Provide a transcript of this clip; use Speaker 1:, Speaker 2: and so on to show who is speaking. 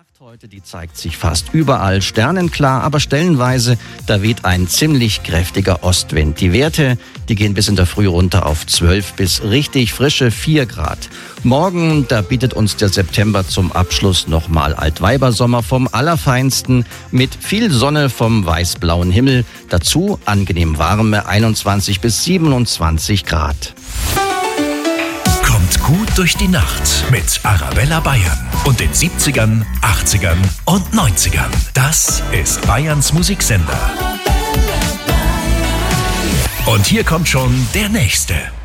Speaker 1: Heute, die zeigt sich fast überall sternenklar, aber stellenweise, da weht ein ziemlich kräftiger Ostwind. Die Werte, die gehen bis in der Früh runter auf 12 bis richtig frische 4 Grad. Morgen, da bietet uns der September zum Abschluss nochmal Altweibersommer vom Allerfeinsten mit viel Sonne vom weißblauen Himmel. Dazu angenehm warme 21 bis 27 Grad.
Speaker 2: Kommt gut durch die Nacht mit Arabella Bayern und den 70ern, 80ern und 90ern. Das ist Bayerns Musiksender. Und hier kommt schon der nächste.